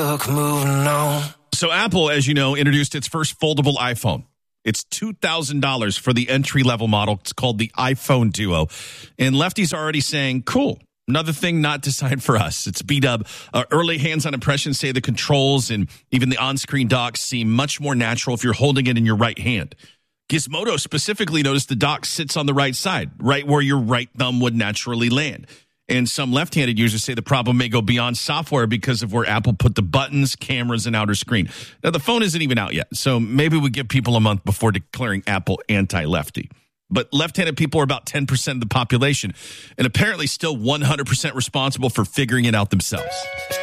book, moving on. So Apple, as you know, introduced its first foldable iPhone. It's $2,000 for the entry-level model. It's called the iPhone Duo. And lefties are already saying, cool, another thing not designed for us. It's B-dub. Early hands-on impressions say the controls and even the on-screen dock seem much more natural if you're holding it in your right hand. Gizmodo specifically noticed the dock sits on the right side, right where your right thumb would naturally land. And some left-handed users say the problem may go beyond software because of where Apple put the buttons, cameras, and outer screen. Now, the phone isn't even out yet, so maybe we give people a month before declaring Apple anti-lefty. But left-handed people are about 10% of the population and apparently still 100% responsible for figuring it out themselves.